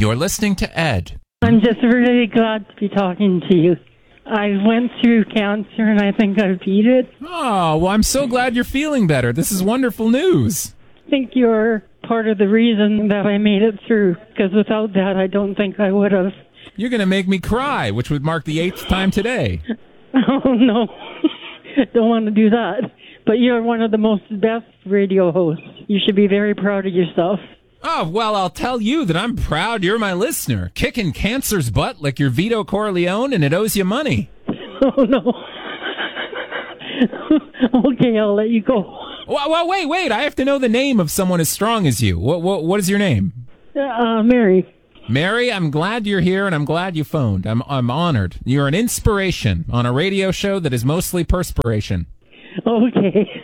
You're listening to Ed. I'm just really glad to be talking to you. I went through cancer and I think I've beat it. Oh, well, I'm so glad you're feeling better. This is wonderful news. I think you're part of the reason that I made it through, because without that, I don't think I would have. You're going to make me cry, which would mark the 8th time today. Oh, no. Don't want to do that. But you're one of the most best radio hosts. You should be very proud of yourself. Oh, well, I'll tell you that I'm proud you're my listener. Kicking cancer's butt like you're Vito Corleone and it owes you money. Oh, no. Okay, I'll let you go. Well, wait. I have to know the name of someone as strong as you. What is your name? Mary. Mary, I'm glad you're here and I'm glad you phoned. I'm honored. You're an inspiration on a radio show that is mostly perspiration. Okay.